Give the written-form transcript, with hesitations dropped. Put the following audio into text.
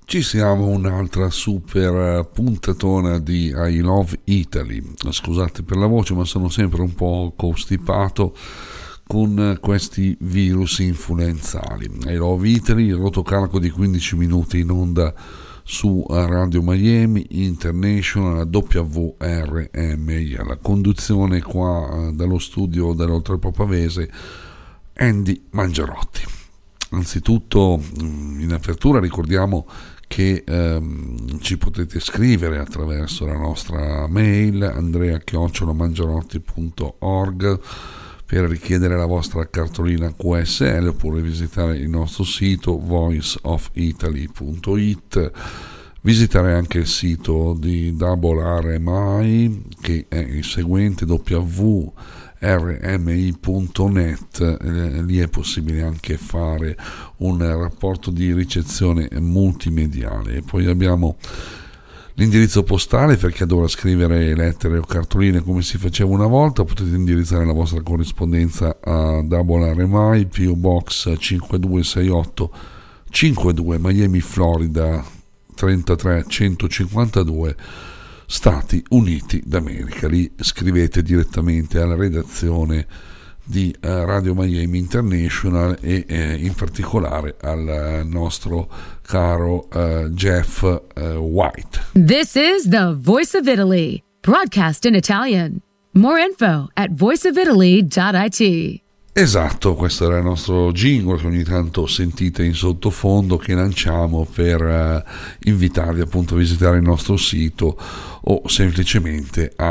Ci siamo, un'altra super puntatona di I Love Italy. Scusate per la voce, ma sono sempre un po' costipato con questi virus influenzali. I Love Italy, rotocalco di 15 minuti in onda su Radio Miami International WRMI. La conduzione qua dallo studio dell'Oltrepò Pavese, Andy Mangiarotti. Anzitutto, in apertura ricordiamo che ci potete scrivere attraverso la nostra mail andrea@mangiarotti.org per richiedere la vostra cartolina QSL, oppure visitare il nostro sito voiceofitaly.it, visitare anche il sito di WRMI, che è il seguente, www.rmi.net. Lì è possibile anche fare un rapporto di ricezione multimediale. E poi abbiamo l'indirizzo postale per chi dovrà scrivere lettere o cartoline come si faceva una volta. Potete indirizzare la vostra corrispondenza a WRMI, PO Box 5268 52 Miami, Florida 33152, Stati Uniti d'America. Lì scrivete direttamente alla redazione di Radio Miami International e in particolare al nostro caro Jeff White. This is the Voice of Italy, broadcast in Italian. More info at voiceofitaly.it. Esatto, questo era il nostro jingle che ogni tanto sentite in sottofondo, che lanciamo per invitarvi appunto a visitare il nostro sito o semplicemente a